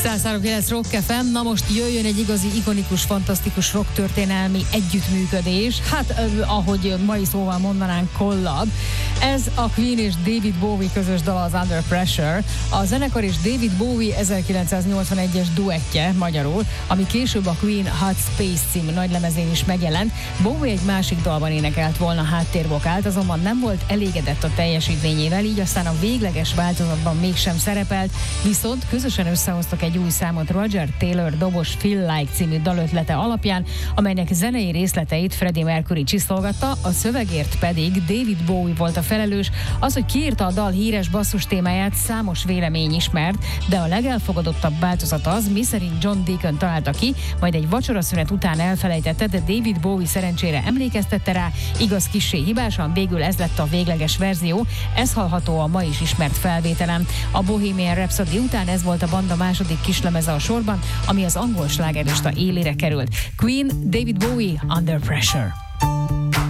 103.9 Rock FM. Na most jöjjön egy igazi, ikonikus, fantasztikus rock történelmi együttműködés. Hát, ahogy mai szóval mondanánk, collab. Ez a Queen és David Bowie közös dala, az Under Pressure. A zenekar és David Bowie 1981-es duettje magyarul, ami később a Queen Hot Space című nagylemezén is megjelent. Bowie egy másik dalban énekelt volna háttérvokált, azonban nem volt elégedett a teljesítményével, így aztán a végleges változatban mégsem szerepelt, viszont közösen összehoztak egy új számot Roger Taylor dobos Feel Like című dalötlete alapján, amelynek zenei részleteit Freddie Mercury csiszolgatta, a szövegért pedig David Bowie volt a felelős. Az, hogy kiírta a dal híres basszus témáját, számos vélemény ismert, de a legelfogadottabb változat az, miszerint John Deacon találta ki, majd egy vacsoraszünet után elfelejtette, de David Bowie szerencsére emlékeztette rá, igaz, kissé hibásan, végül ez lett a végleges verzió. Ez hallható a ma is ismert felvételen. A Bohemian Rhapsody után ez volt a banda második kislemeze a sorban, ami az angol slágerlista élére került. Queen, David Bowie, Under Pressure.